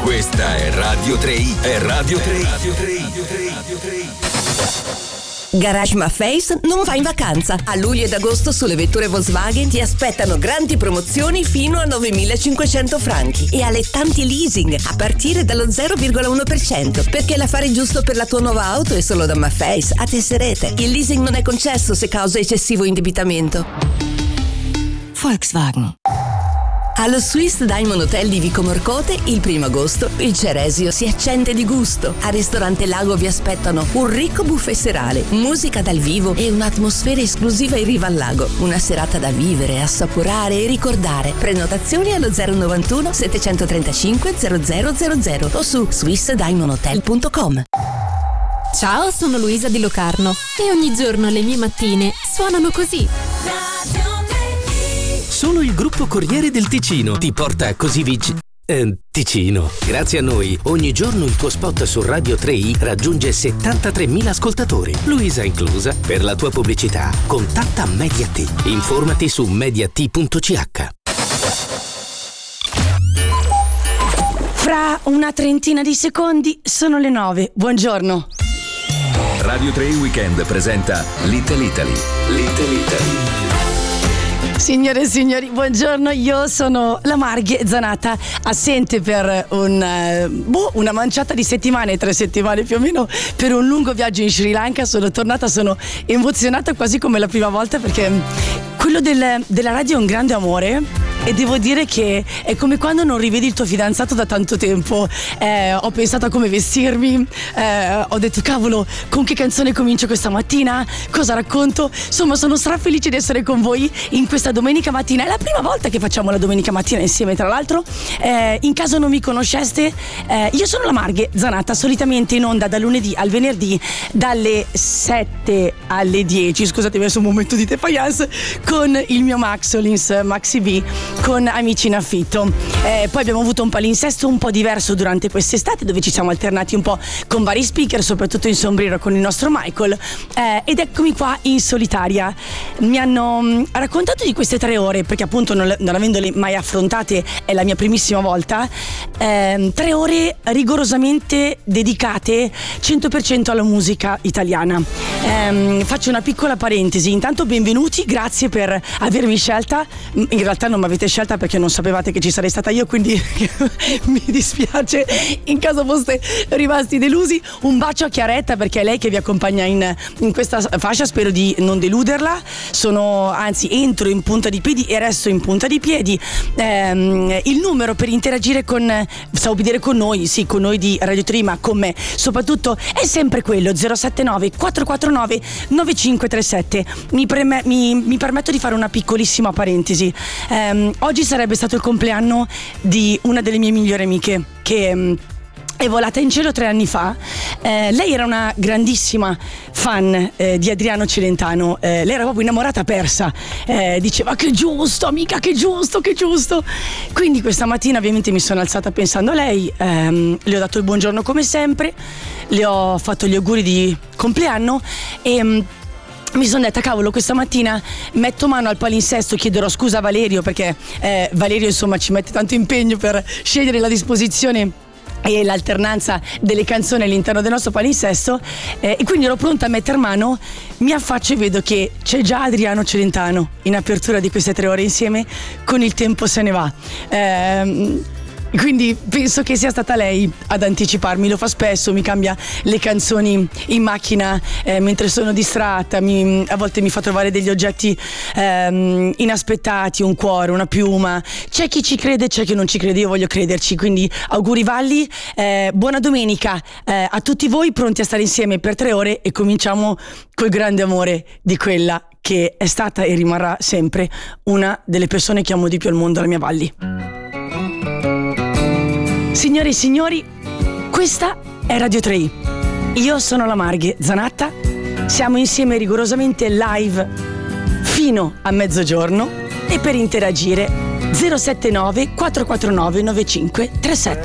Questa è Radio 3i. È Radio 3i. Garage Maffei non va in vacanza. A luglio ed agosto sulle vetture Volkswagen ti aspettano grandi promozioni fino a 9.500 franchi e allettanti leasing a partire dallo 0,1%, perché l'affare giusto per la tua nuova auto è solo da Maffei a Tesserete. Il leasing non è concesso se causa eccessivo indebitamento. Volkswagen. Allo Swiss Diamond Hotel di Vico Morcote, il 1 agosto, il Ceresio si accende di gusto. Al ristorante Lago vi aspettano un ricco buffet serale, musica dal vivo e un'atmosfera esclusiva in riva al lago. Una serata da vivere, assaporare e ricordare. Prenotazioni allo 091 735 0000 o su swissdiamondhotel.com. Ciao, sono Luisa Di Locarno e ogni giorno le mie mattine suonano così. Solo il gruppo Corriere del Ticino ti porta così Ticino. Grazie a noi, ogni giorno il tuo spot su Radio 3i raggiunge 73.000 ascoltatori, Luisa inclusa. Per la tua pubblicità, contatta Mediat. Informati su mediat.ch. Fra una trentina di secondi sono le 9. Buongiorno. Radio 3 Weekend presenta Little Italy. Little Italy. Signore e signori, buongiorno, io sono la Marghe Zanatta, assente per una manciata di settimane, 3 settimane più o meno, per un lungo viaggio in Sri Lanka. Sono tornata, sono emozionata quasi come la prima volta, perché quello della radio è un grande amore. E devo dire che è come quando non rivedi il tuo fidanzato da tanto tempo. Ho pensato a come vestirmi, ho detto cavolo, con che canzone comincio questa mattina, cosa racconto. Insomma, sono strafelice di essere con voi in questa domenica mattina. È la prima volta che facciamo la domenica mattina insieme, tra l'altro. In caso non mi conosceste, io sono la Marghe Zanatta, solitamente in onda da lunedì al venerdì dalle 7 alle 10. Scusate, adesso un momento di defiance, con il mio Maxolins Maxi V, con Amici in affitto. Poi abbiamo avuto un palinsesto un po' diverso durante quest'estate, dove ci siamo alternati un po' con vari speaker, soprattutto in sombrero con il nostro Michael, ed eccomi qua in solitaria. Mi hanno raccontato di queste 3 ore, perché appunto non avendole mai affrontate è la mia primissima volta. 3 ore rigorosamente dedicate 100% alla musica italiana. Faccio una piccola parentesi. Intanto benvenuti, grazie per avermi scelta. In realtà non mi avete scelta perché non sapevate che ci sarei stata io, quindi mi dispiace in caso foste rimasti delusi. Un bacio a Chiaretta, perché è lei che vi accompagna in questa fascia. Spero di non deluderla. Entro in punta di piedi e resto in punta di piedi. Il numero per interagire con noi, sì, con noi di Radio 3, ma con me soprattutto, è sempre quello: 079 449 9537. Mi permetto di fare una piccolissima parentesi. Oggi sarebbe stato il compleanno di una delle mie migliori amiche, che è volata in cielo 3 anni fa. Lei era una grandissima fan di Adriano Celentano. Lei era proprio innamorata persa. Diceva che giusto, amica, che giusto. Quindi questa mattina ovviamente mi sono alzata pensando a lei, le ho dato il buongiorno come sempre, le ho fatto gli auguri di compleanno e mi sono detta cavolo, questa mattina metto mano al palinsesto, chiederò scusa a Valerio, perché Valerio insomma ci mette tanto impegno per scegliere la disposizione e l'alternanza delle canzoni all'interno del nostro palinsesto, e quindi ero pronta a metter mano. Mi affaccio e vedo che c'è già Adriano Celentano in apertura di queste 3 ore insieme con Il tempo se ne va. Quindi penso che sia stata lei ad anticiparmi. Lo fa spesso, mi cambia le canzoni in macchina mentre sono distratta, a volte mi fa trovare degli oggetti inaspettati, un cuore, una piuma. C'è chi ci crede, c'è chi non ci crede, io voglio crederci. Quindi auguri Valli, buona domenica a tutti voi, pronti a stare insieme per 3 ore, e cominciamo col grande amore di quella che è stata e rimarrà sempre una delle persone che amo di più al mondo, la mia Valli. Signore e signori, questa è Radio 3. Io sono la Marghe Zanatta. Siamo insieme rigorosamente live fino a mezzogiorno, e per interagire 079 449 9537.